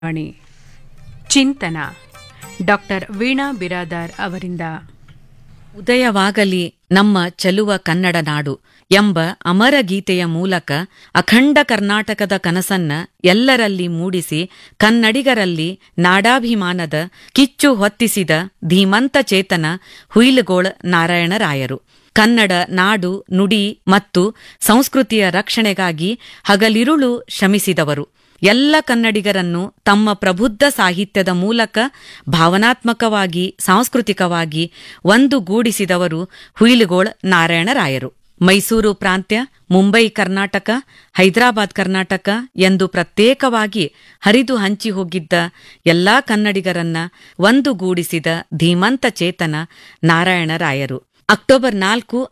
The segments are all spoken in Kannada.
ವಾಣಿ ಚಿಂತನ ಡಾಕ್ಟರ್ ವೀಣಾ ಬಿರಾದಾರ್ ಅವರಿಂದ. ಉದಯವಾಗಲಿ ನಮ್ಮ ಚೆಲುವ ಕನ್ನಡ ನಾಡು ಎಂಬ ಅಮರ ಗೀತೆಯ ಮೂಲಕ ಅಖಂಡ ಕರ್ನಾಟಕದ ಕನಸನ್ನ ಎಲ್ಲರಲ್ಲಿ ಮೂಡಿಸಿ ಕನ್ನಡಿಗರಲ್ಲಿ ನಾಡಾಭಿಮಾನದ ಕಿಚ್ಚು ಹೊತ್ತಿಸಿದ ಧೀಮಂತ ಚೇತನ ಹುಯಿಲುಗೋಳ ನಾರಾಯಣರಾಯರು. ಕನ್ನಡ ನಾಡು, ನುಡಿ ಮತ್ತು ಸಂಸ್ಕೃತಿಯ ರಕ್ಷಣೆಗಾಗಿ ಹಗಲಿರುಳು ಶ್ರಮಿಸಿದವರು. ಎಲ್ಲ ಕನ್ನಡಿಗರನ್ನು ತಮ್ಮ ಪ್ರಬುದ್ಧ ಸಾಹಿತ್ಯದ ಮೂಲಕ ಭಾವನಾತ್ಮಕವಾಗಿ, ಸಾಂಸ್ಕೃತಿಕವಾಗಿ ಒಂದುಗೂಡಿಸಿದವರು ಹುಯಿಲುಗೋಳ ನಾರಾಯಣರಾಯರು. ಮೈಸೂರು ಪ್ರಾಂತ್ಯ, ಮುಂಬೈ ಕರ್ನಾಟಕ, ಹೈದರಾಬಾದ್ ಕರ್ನಾಟಕ ಎಂದು ಪ್ರತ್ಯೇಕವಾಗಿ ಹರಿದು ಹಂಚಿ ಹೋಗಿದ್ದ ಎಲ್ಲಾ ಕನ್ನಡಿಗರನ್ನ ಒಂದುಗೂಡಿಸಿದ ಧೀಮಂತ ಚೇತನ ನಾರಾಯಣರಾಯರು. ಅಕ್ಟೋಬರ್ 4,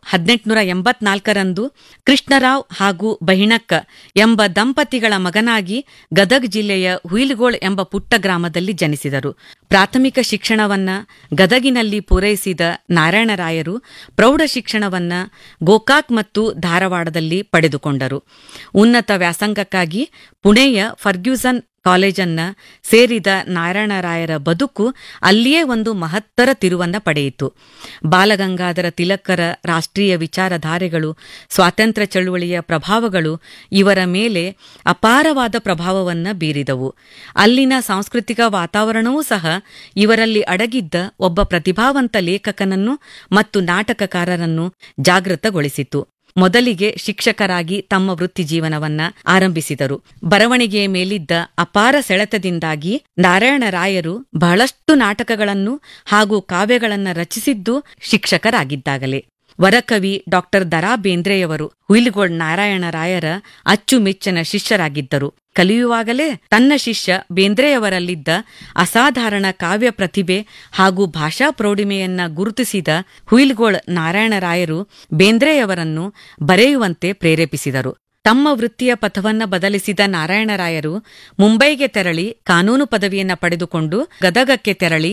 1884ರಂದು ಕೃಷ್ಣರಾವ್ ಹಾಗೂ ಬಹಿಣಕ್ಕ ಎಂಬ ದಂಪತಿಗಳ ಮಗನಾಗಿ ಗದಗ್ ಜಿಲ್ಲೆಯ ಹುಯಿಲುಗೋಳ ಎಂಬ ಪುಟ್ಟ ಗ್ರಾಮದಲ್ಲಿ ಜನಿಸಿದರು. ಪ್ರಾಥಮಿಕ ಶಿಕ್ಷಣವನ್ನ ಗದಗಿನಲ್ಲಿ ಪೂರೈಸಿದ ನಾರಾಯಣರಾಯರು ಪ್ರೌಢ ಶಿಕ್ಷಣವನ್ನ ಗೋಕಾಕ್ ಮತ್ತು ಧಾರವಾಡದಲ್ಲಿ ಪಡೆದುಕೊಂಡರು. ಉನ್ನತ ವ್ಯಾಸಂಗಕ್ಕಾಗಿ ಪುಣೆಯ ಫರ್ಗ್ಯೂಸನ್ ಕಾಲೇಜನ್ನ ಸೇರಿದ ನಾರಾಯಣರಾಯರ ಬದುಕು ಅಲ್ಲಿಯೇ ಒಂದು ಮಹತ್ತರ ತಿರುವನ್ನ ಪಡೆಯಿತು. ಬಾಲಗಂಗಾಧರ ತಿಲಕರ ರಾಷ್ಟ್ರೀಯ ವಿಚಾರಧಾರೆಗಳು, ಸ್ವಾತಂತ್ರ್ಯ ಚಳುವಳಿಯ ಪ್ರಭಾವಗಳು ಇವರ ಮೇಲೆ ಅಪಾರವಾದ ಪ್ರಭಾವವನ್ನ ಬೀರಿದವು. ಅಲ್ಲಿನ ಸಾಂಸ್ಕೃತಿಕ ವಾತಾವರಣವೂ ಸಹ ಇವರಲ್ಲಿ ಅಡಗಿದ್ದ ಒಬ್ಬ ಪ್ರತಿಭಾವಂತ ಲೇಖಕನನ್ನು ಮತ್ತು ನಾಟಕಕಾರರನ್ನು ಜಾಗೃತಗೊಳಿಸಿತು. ಮೊದಲಿಗೆ ಶಿಕ್ಷಕರಾಗಿ ತಮ್ಮ ವೃತ್ತಿ ಜೀವನವನ್ನ ಆರಂಭಿಸಿದರು. ಬರವಣಿಗೆಯ ಮೇಲಿದ್ದ ಅಪಾರ ಸೆಳೆತದಿಂದಾಗಿ ನಾರಾಯಣರಾಯರು ಬಹಳಷ್ಟು ನಾಟಕಗಳನ್ನು ಹಾಗೂ ಕಾವ್ಯಗಳನ್ನು ರಚಿಸಿದ್ದು ಶಿಕ್ಷಕರಾಗಿದ್ದಾಗಲೇ. ವರಕವಿ ಡಾಕ್ಟರ್ ದರಾ ಬೇಂದ್ರೆಯವರು ಹುಯಿಲುಗೋಳ ನಾರಾಯಣರಾಯರ ಅಚ್ಚುಮೆಚ್ಚಿನ ಶಿಷ್ಯರಾಗಿದ್ದರು. ಕಲಿಯುವಾಗಲೇ ತನ್ನ ಶಿಷ್ಯ ಬೇಂದ್ರೆಯವರಲ್ಲಿದ್ದ ಅಸಾಧಾರಣ ಕಾವ್ಯ ಪ್ರತಿಭೆ ಹಾಗೂ ಭಾಷಾ ಪ್ರೌಢಿಮೆಯನ್ನ ಗುರುತಿಸಿದ ಹುಯಿಲುಗೋಳ ನಾರಾಯಣರಾಯರು ಬೇಂದ್ರೆಯವರನ್ನು ಬರೆಯುವಂತೆ ಪ್ರೇರೇಪಿಸಿದರು. ತಮ್ಮ ವೃತ್ತಿಯ ಪಥವನ್ನ ಬದಲಿಸಿದ ನಾರಾಯಣರಾಯರು ಮುಂಬೈಗೆ ತೆರಳಿ ಕಾನೂನು ಪದವಿಯನ್ನ ಪಡೆದುಕೊಂಡು ಗದಗಕ್ಕೆ ತೆರಳಿ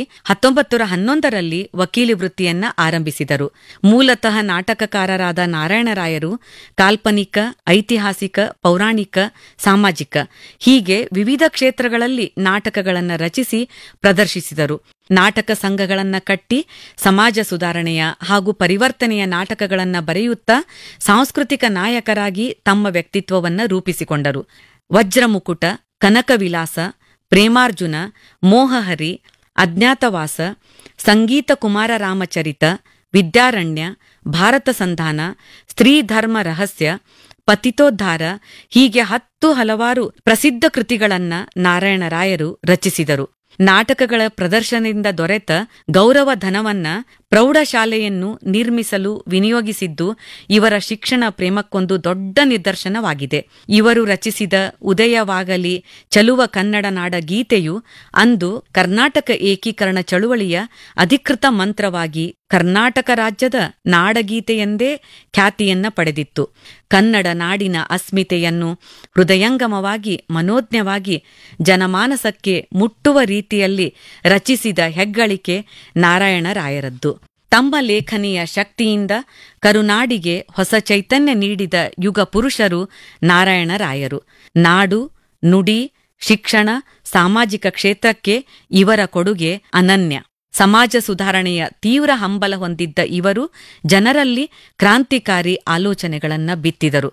1911ರಲ್ಲಿ ವಕೀಲಿ ವೃತ್ತಿಯನ್ನ ಆರಂಭಿಸಿದರು. ಮೂಲತಃ ನಾಟಕಕಾರರಾದ ನಾರಾಯಣರಾಯರು ಕಾಲ್ಪನಿಕ, ಐತಿಹಾಸಿಕ, ಪೌರಾಣಿಕ, ಸಾಮಾಜಿಕ ಹೀಗೆ ವಿವಿಧ ಕ್ಷೇತ್ರಗಳಲ್ಲಿ ನಾಟಕಗಳನ್ನು ರಚಿಸಿ ಪ್ರದರ್ಶಿಸಿದರು. ನಾಟಕ ಸಂಘಗಳನ್ನ ಕಟ್ಟಿ ಸಮಾಜ ಸುಧಾರಣೆಯ ಹಾಗೂ ಪರಿವರ್ತನೆಯ ನಾಟಕಗಳನ್ನ ಬರೆಯುತ್ತಾ ಸಾಂಸ್ಕೃತಿಕ ನಾಯಕರಾಗಿ ತಮ್ಮ ವ್ಯಕ್ತಿತ್ವವನ್ನ ರೂಪಿಸಿಕೊಂಡರು. ವಜ್ರಮುಕುಟ, ಕನಕವಿಲಾಸ, ಪ್ರೇಮಾರ್ಜುನ, ಮೋಹಹರಿ, ಅಜ್ಞಾತವಾಸ, ಸಂಗೀತ ಕುಮಾರ ರಾಮಚರಿತ, ವಿದ್ಯಾರಣ್ಯ, ಭಾರತ ಸಂಧಾನ, ಸ್ತ್ರೀಧರ್ಮ ರಹಸ್ಯ, ಪತಿತೋದ್ಧಾರ ಹೀಗೆ ಹಲವಾರು ಪ್ರಸಿದ್ಧ ಕೃತಿಗಳನ್ನ ನಾರಾಯಣರಾಯರು ರಚಿಸಿದರು. ನಾಟಕಗಳ ಪ್ರದರ್ಶನದಿಂದ ದೊರೆತ ಗೌರವ ಧನವನ್ನ ಪ್ರೌಢಶಾಲೆಯನ್ನು ನಿರ್ಮಿಸಲು ವಿನಿಯೋಗಿಸಿದ್ದು ಇವರ ಶಿಕ್ಷಣ ಪ್ರೇಮಕ್ಕೊಂದು ದೊಡ್ಡ ನಿದರ್ಶನವಾಗಿದೆ. ಇವರು ರಚಿಸಿದ ಉದಯವಾಗಲಿ ಚೆಲುವ ಕನ್ನಡ ನಾಡ ಗೀತೆಯು ಅಂದು ಕರ್ನಾಟಕ ಏಕೀಕರಣ ಚಳುವಳಿಯ ಅಧಿಕೃತ ಮಂತ್ರವಾಗಿ ಕರ್ನಾಟಕ ರಾಜ್ಯದ ನಾಡಗೀತೆಯೆಂದೇ ಖ್ಯಾತಿಯನ್ನ ಪಡೆದಿತ್ತು. ಕನ್ನಡ ನಾಡಿನ ಅಸ್ಮಿತೆಯನ್ನು ಹೃದಯಂಗಮವಾಗಿ, ಮನೋಜ್ಞವಾಗಿ ಜನಮಾನಸಕ್ಕೆ ಮುಟ್ಟುವ ರೀತಿಯಲ್ಲಿ ರಚಿಸಿದ ಹೆಗ್ಗಳಿಕೆ ನಾರಾಯಣರಾಯರದ್ದು. ತಮ್ಮ ಲೇಖನಿಯ ಶಕ್ತಿಯಿಂದ ಕರುನಾಡಿಗೆ ಹೊಸ ಚೈತನ್ಯ ನೀಡಿದ ಯುಗ ಪುರುಷರು ನಾರಾಯಣರಾಯರು. ನಾಡು, ನುಡಿ, ಶಿಕ್ಷಣ, ಸಾಮಾಜಿಕ ಕ್ಷೇತ್ರಕ್ಕೆ ಇವರ ಕೊಡುಗೆ ಅನನ್ಯ. ಸಮಾಜ ಸುಧಾರಣೆಯ ತೀವ್ರ ಹಂಬಲ ಹೊಂದಿದ್ದ ಇವರು ಜನರಲ್ಲಿ ಕ್ರಾಂತಿಕಾರಿ ಆಲೋಚನೆಗಳನ್ನು ಬಿತ್ತಿದರು.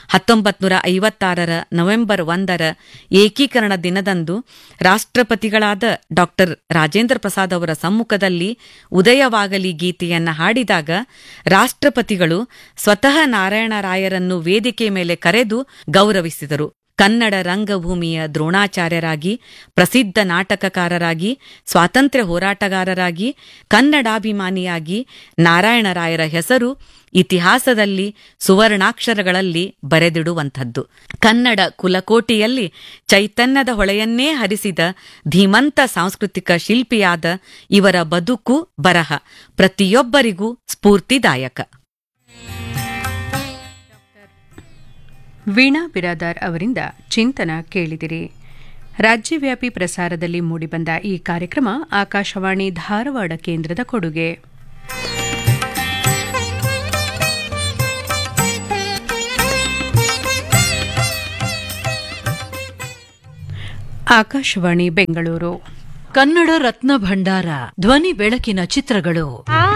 1956ರ ನವೆಂಬರ್ 1ರ ಏಕೀಕರಣ ದಿನದಂದು ರಾಷ್ಟ್ರಪತಿಗಳಾದ ಡಾಕ್ಟರ್ ರಾಜೇಂದ್ರ ಪ್ರಸಾದ್ ಅವರ ಸಮ್ಮುಖದಲ್ಲಿ ಉದಯವಾಗಲಿ ಗೀತೆಯನ್ನ ಹಾಡಿದಾಗ ರಾಷ್ಟ್ರಪತಿಗಳು ಸ್ವತಃ ನಾರಾಯಣರಾಯರನ್ನು ವೇದಿಕೆ ಮೇಲೆ ಕರೆದು ಗೌರವಿಸಿದರು. ಕನ್ನಡ ರಂಗಭೂಮಿಯ ದ್ರೋಣಾಚಾರ್ಯರಾಗಿ, ಪ್ರಸಿದ್ಧ ನಾಟಕಕಾರರಾಗಿ, ಸ್ವಾತಂತ್ರ್ಯ ಹೋರಾಟಗಾರರಾಗಿ, ಕನ್ನಡಾಭಿಮಾನಿಯಾಗಿ ನಾರಾಯಣರಾಯರ ಹೆಸರು ಇತಿಹಾಸದಲ್ಲಿ ಸುವರ್ಣಾಕ್ಷರಗಳಲ್ಲಿ ಬರೆದಿಡುವಂಥದ್ದು. ಕನ್ನಡ ಕುಲಕೋಟಿಯಲ್ಲಿ ಚೈತನ್ಯದ ಹೊಳೆಯನ್ನೇ ಹರಿಸಿದ ಧೀಮಂತ ಸಾಂಸ್ಕೃತಿಕ ಶಿಲ್ಪಿಯಾದ ಇವರ ಬದುಕು, ಬರಹ ಪ್ರತಿಯೊಬ್ಬರಿಗೂ ಸ್ಫೂರ್ತಿದಾಯಕ. ವೀಣಾ ಬಿರಾದಾರ್ ಅವರಿಂದ ಚಿಂತನ ಕೇಳಿದಿರಿ. ರಾಜ್ಯವ್ಯಾಪಿ ಪ್ರಸಾರದಲ್ಲಿ ಮೂಡಿಬಂದ ಈ ಕಾರ್ಯಕ್ರಮ ಆಕಾಶವಾಣಿ ಧಾರವಾಡ ಕೇಂದ್ರದ ಕೊಡುಗೆ. ಆಕಾಶವಾಣಿ ಬೆಂಗಳೂರು. ಕನ್ನಡ ರತ್ನ ಭಂಡಾರ ಧ್ವನಿ ಬೆಳಕಿನ ಚಿತ್ರಗಳು.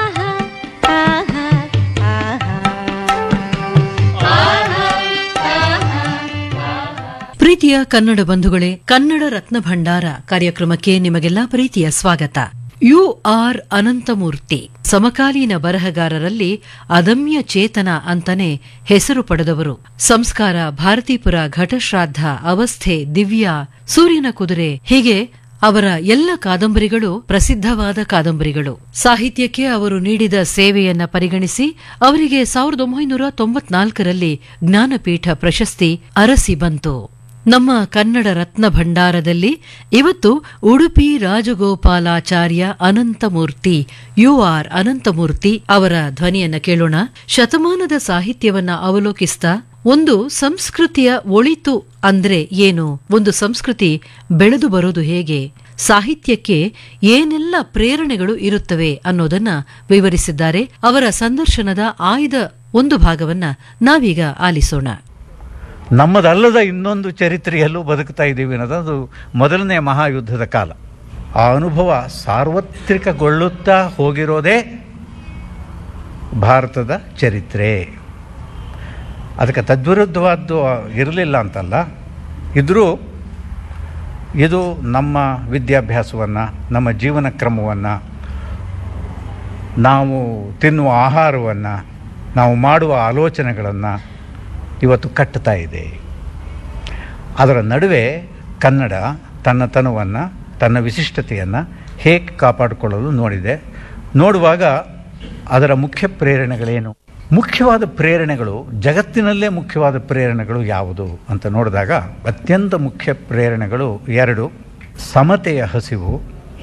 ಪ್ರೀತಿಯ ಕನ್ನಡ ಬಂಧುಗಳೇ, ಕನ್ನಡ ರತ್ನ ಭಂಡಾರ ಕಾರ್ಯಕ್ರಮಕ್ಕೆ ನಿಮಗೆಲ್ಲಾ ಪ್ರೀತಿಯ ಸ್ವಾಗತ. ಯು.ಆರ್. ಅನಂತಮೂರ್ತಿ ಸಮಕಾಲೀನ ಬರಹಗಾರರಲ್ಲಿ ಅದಮ್ಯ ಚೇತನ ಅಂತಾನೆ ಹೆಸರು ಪಡೆದವರು. ಸಂಸ್ಕಾರ, ಭಾರತೀಪುರ, ಘಟಶ್ರಾದ್ದ, ಅವಸ್ಥೆ, ದಿವ್ಯ, ಸೂರ್ಯನ ಕುದುರೆ ಹೀಗೆ ಅವರ ಎಲ್ಲ ಕಾದಂಬರಿಗಳು ಪ್ರಸಿದ್ಧವಾದ ಕಾದಂಬರಿಗಳು. ಸಾಹಿತ್ಯಕ್ಕೆ ಅವರು ನೀಡಿದ ಸೇವೆಯನ್ನ ಪರಿಗಣಿಸಿ ಅವರಿಗೆ 1994ರಲ್ಲಿ ಜ್ಞಾನಪೀಠ ಪ್ರಶಸ್ತಿ ಅರಸಿ ಬಂತು. ನಮ್ಮ ಕನ್ನಡ ರತ್ನ ಭಂಡಾರದಲ್ಲಿ ಇವತ್ತು ಉಡುಪಿ ರಾಜಗೋಪಾಲಾಚಾರ್ಯ ಅನಂತಮೂರ್ತಿ, ಯು.ಆರ್. ಅನಂತಮೂರ್ತಿ ಅವರ ಧ್ವನಿಯನ್ನ ಕೇಳೋಣ. ಶತಮಾನದ ಸಾಹಿತ್ಯವನ್ನ ಅವಲೋಕಿಸ್ತಾ ಒಂದು ಸಂಸ್ಕೃತಿಯ ಒಳಿತು ಅಂದ್ರೆ ಏನು, ಒಂದು ಸಂಸ್ಕೃತಿ ಬೆಳೆದು ಬರೋದು ಹೇಗೆ, ಸಾಹಿತ್ಯಕ್ಕೆ ಏನೆಲ್ಲ ಪ್ರೇರಣೆಗಳು ಇರುತ್ತವೆ ಅನ್ನೋದನ್ನ ವಿವರಿಸಿದ್ದಾರೆ. ಅವರ ಸಂದರ್ಶನದ ಆಯ್ದ ಒಂದು ಭಾಗವನ್ನ ನಾವೀಗ ಆಲಿಸೋಣ. ನಮ್ಮದಲ್ಲದ ಇನ್ನೊಂದು ಚರಿತ್ರೆಯಲ್ಲೂ ಬದುಕ್ತಾ ಇದ್ದೀವಿ ಅನ್ನೋದು ಮೊದಲನೇ ಮಹಾಯುದ್ಧದ ಕಾಲ. ಆ ಅನುಭವ ಸಾರ್ವತ್ರಿಕಗೊಳ್ಳುತ್ತಾ ಹೋಗಿರೋದೇ ಭಾರತದ ಚರಿತ್ರೆ. ಅದಕ್ಕೆ ತದ್ವಿರುದ್ಧವಾದ್ದು ಇರಲಿಲ್ಲ ಅಂತಲ್ಲ, ಇದ್ದರೂ ಇದು ನಮ್ಮ ವಿದ್ಯಾಭ್ಯಾಸವನ್ನು, ನಮ್ಮ ಜೀವನ ಕ್ರಮವನ್ನು, ನಾವು ತಿನ್ನುವ ಆಹಾರವನ್ನು, ನಾವು ಮಾಡುವ ಆಲೋಚನೆಗಳನ್ನು ಇವತ್ತು ಕಟ್ಟುತ್ತಾ ಇದೆ. ಅದರ ನಡುವೆ ಕನ್ನಡ ತನ್ನ ತನವನ್ನು, ತನ್ನ ವಿಶಿಷ್ಟತೆಯನ್ನು ಹೇಗೆ ಕಾಪಾಡಿಕೊಳ್ಳಲು ನೋಡುವಾಗ ಅದರ ಮುಖ್ಯ ಪ್ರೇರಣೆಗಳೇನು, ಮುಖ್ಯವಾದ ಪ್ರೇರಣೆಗಳು, ಜಗತ್ತಿನಲ್ಲೇ ಮುಖ್ಯವಾದ ಪ್ರೇರಣೆಗಳು ಯಾವುದು ಅಂತ ನೋಡಿದಾಗ ಅತ್ಯಂತ ಮುಖ್ಯ ಪ್ರೇರಣೆಗಳು ಎರಡು: ಸಮತೆಯ ಹಸಿವು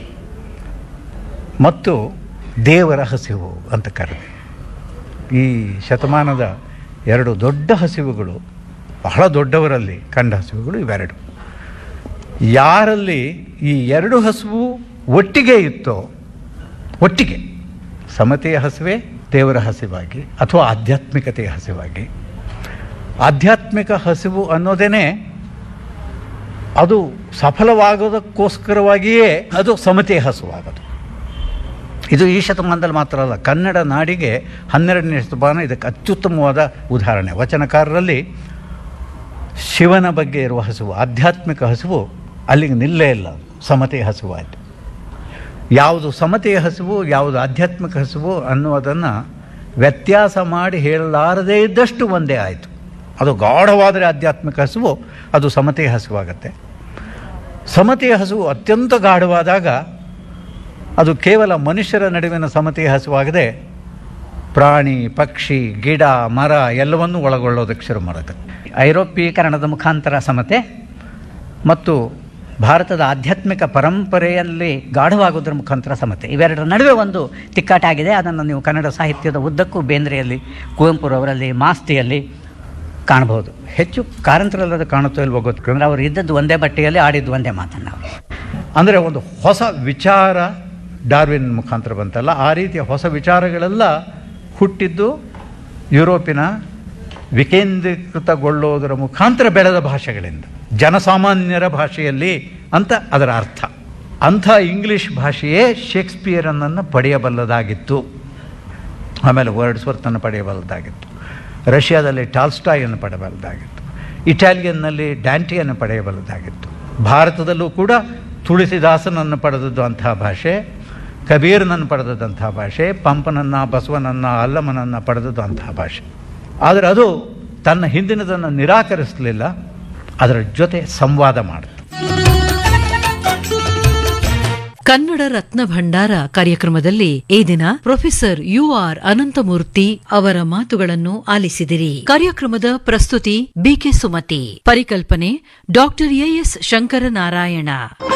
ಮತ್ತು ದೇವರ ಹಸಿವು ಅಂತ ಕರೆದೆ. ಈ ಶತಮಾನದ ಎರಡು ದೊಡ್ಡ ಹಸಿವುಗಳು, ಬಹಳ ದೊಡ್ಡವರಲ್ಲಿ ಕಂಡ ಹಸಿವುಗಳು ಇವೆರಡು. ಯಾರಲ್ಲಿ ಈ ಎರಡು ಹಸಿವು ಒಟ್ಟಿಗೆ ಇತ್ತೋ, ಒಟ್ಟಿಗೆ ಸಮತೆಯ ಹಸಿವೆ ದೇವರ ಹಸಿವಾಗಿ ಅಥವಾ ಆಧ್ಯಾತ್ಮಿಕತೆಯ ಹಸಿವಾಗಿ, ಆಧ್ಯಾತ್ಮಿಕ ಹಸಿವು ಅನ್ನೋದೇನೆ ಅದು ಸಫಲವಾಗೋದಕ್ಕೋಸ್ಕರವಾಗಿಯೇ ಅದು ಸಮತೆಯ ಹಸಿವಾಗೋದು. ಇದು ಈ ಶತಮಾನದಲ್ಲಿ ಮಾತ್ರ ಅಲ್ಲ, ಕನ್ನಡ ನಾಡಿಗೆ 12ನೇ ಶತಮಾನ ಇದಕ್ಕೆ ಅತ್ಯುತ್ತಮವಾದ ಉದಾಹರಣೆ. ವಚನಕಾರರಲ್ಲಿ ಶಿವನ ಬಗ್ಗೆ ಇರುವ ಹಸಿವು, ಆಧ್ಯಾತ್ಮಿಕ ಹಸಿವು ಅಲ್ಲಿಗೆ ನಿಲ್ಲೇ ಇಲ್ಲ, ಸಮತೆಯ ಹಸಿವು ಆಯಿತು. ಯಾವುದು ಸಮತೆಯ ಹಸಿವು, ಯಾವುದು ಆಧ್ಯಾತ್ಮಿಕ ಹಸಿವು ಅನ್ನೋದನ್ನು ವ್ಯತ್ಯಾಸ ಮಾಡಿ ಹೇಳಲಾರದೇ ಇದ್ದಷ್ಟು ಒಂದೇ ಆಯಿತು. ಅದು ಗಾಢವಾದರೆ ಆಧ್ಯಾತ್ಮಿಕ ಹಸಿವು, ಅದು ಸಮತೆಯ ಹಸಿವಾಗತ್ತೆ. ಸಮತೆಯ ಹಸಿವು ಅತ್ಯಂತ ಗಾಢವಾದಾಗ ಅದು ಕೇವಲ ಮನುಷ್ಯರ ನಡುವಿನ ಸಮತೆಯ ಹಸಿವಾಗದೆ ಪ್ರಾಣಿ, ಪಕ್ಷಿ, ಗಿಡ, ಮರ ಎಲ್ಲವನ್ನೂ ಒಳಗೊಳ್ಳೋದಕ್ಕೆ ಶುರು ಮಾಡುತ್ತೆ. ಐರೋಪ್ಯೀಕರಣದ ಮುಖಾಂತರ ಸಮತೆ ಮತ್ತು ಭಾರತದ ಆಧ್ಯಾತ್ಮಿಕ ಪರಂಪರೆಯಲ್ಲಿ ಗಾಢವಾಗೋದ್ರ ಮುಖಾಂತರ ಸಮತೆ, ಇವೆರಡರ ನಡುವೆ ಒಂದು ತಿಕ್ಕಾಟ ಆಗಿದೆ. ಅದನ್ನು ನೀವು ಕನ್ನಡ ಸಾಹಿತ್ಯದ ಉದ್ದಕ್ಕೂ ಬೇಂದ್ರೆಯಲ್ಲಿ, ಕುವೆಂಪುರವರಲ್ಲಿ, ಮಾಸ್ತಿಯಲ್ಲಿ ಕಾಣಬಹುದು. ಹೆಚ್ಚು ಕಾರಂತರಲ್ಲದ ಕಾಣುತ್ತೋ ಇಲ್ವೋ ಗೊತ್ತಿಲ್ಲ, ಅವರು ಇದ್ದದ್ದು ಒಂದೇ ಬಟ್ಟೆಯಲ್ಲಿ, ಆಡಿದ್ದು ಒಂದೇ ಮಾತನ್ನು. ಅಂದರೆ ಒಂದು ಹೊಸ ವಿಚಾರ ಡಾರ್ವಿನ್ ಮುಖಾಂತರ ಬಂತಲ್ಲ, ಆ ರೀತಿಯ ಹೊಸ ವಿಚಾರಗಳೆಲ್ಲ ಹುಟ್ಟಿದ್ದು ಯುರೋಪಿನ ವಿಕೇಂದ್ರೀಕೃತಗೊಳ್ಳೋದರ ಮುಖಾಂತರ ಬೆಳೆದ ಭಾಷೆಗಳಿಂದ, ಜನಸಾಮಾನ್ಯರ ಭಾಷೆಯಲ್ಲಿ ಅಂತ ಅದರ ಅರ್ಥ. ಅಂಥ ಇಂಗ್ಲೀಷ್ ಭಾಷೆಯೇ ಶೇಕ್ಸ್ಪಿಯರನ್ನು ಪಡೆಯಬಲ್ಲದಾಗಿತ್ತು, ಆಮೇಲೆ ವರ್ಡ್ಸ್ವರ್ತನ್ನು ಪಡೆಯಬಲ್ಲದಾಗಿತ್ತು, ರಷ್ಯಾದಲ್ಲಿ ಟಾಲ್ಸ್ಟಾಯನ್ನು ಪಡೆಯಬಲ್ಲದಾಗಿತ್ತು, ಇಟಾಲಿಯನ್ನಲ್ಲಿ ಡ್ಯಾಂಟಿಯನ್ನು ಪಡೆಯಬಲ್ಲದಾಗಿತ್ತು. ಭಾರತದಲ್ಲೂ ಕೂಡ ತುಳಸಿದಾಸನನ್ನು ಪಡೆದದ್ದು ಅಂತಹ ಭಾಷೆ, ಕಬೀರನನ್ನು ಪಡೆದದಂತಹ ಭಾಷೆ, ಪಂಪನನ್ನು, ಬಸವನನ್ನು, ಅಲ್ಲಮನನ್ನು ಪಡೆದದ್ದು ಅಂತಹ ಭಾಷೆ. ಆದರೆ ಅದು ತನ್ನ ಹಿಂದಿನದನ್ನು ನಿರಾಕರಿಸಲಿಲ್ಲ, ಅದರ ಜೊತೆ ಸಂವಾದ ಮಾಡಿತು. ಕನ್ನಡ ರತ್ನ ಭಂಡಾರ ಕಾರ್ಯಕ್ರಮದಲ್ಲಿ ಈ ದಿನ ಪ್ರೊಫೆಸರ್ ಯು.ಆರ್. ಅನಂತಮೂರ್ತಿ ಅವರ ಮಾತುಗಳನ್ನು ಆಲಿಸಿದಿರಿ. ಕಾರ್ಯಕ್ರಮದ ಪ್ರಸ್ತುತಿ ಬಿಕೆ ಸುಮತಿ, ಪರಿಕಲ್ಪನೆ ಡಾ ಎ.ಎಸ್. ಶಂಕರನಾರಾಯಣ.